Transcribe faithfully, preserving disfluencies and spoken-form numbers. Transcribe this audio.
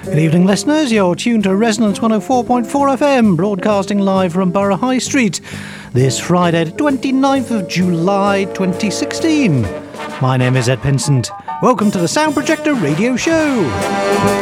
Good evening, listeners. You're tuned to Resonance one oh four point four F M, broadcasting live from Borough High Street this Friday, the twenty-ninth of July twenty sixteen. My name is Ed Pinsent. Welcome to the Sound Projector Radio Show.